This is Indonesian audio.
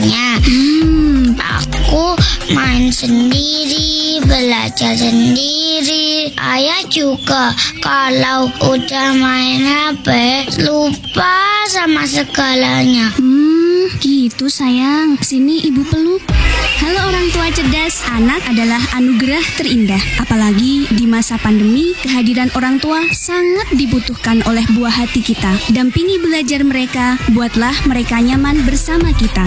sekolahnya. Aku main sendiri, belajar sendiri. Ayah juga kalau udah main HP lupa sama segalanya. Gitu sayang, sini ibu peluk. Halo orang tua cerdas, anak adalah anugerah terindah. Apalagi di masa pandemi, kehadiran orang tua sangat dibutuhkan oleh buah hati kita. Dampingi belajar mereka, buatlah mereka nyaman bersama kita.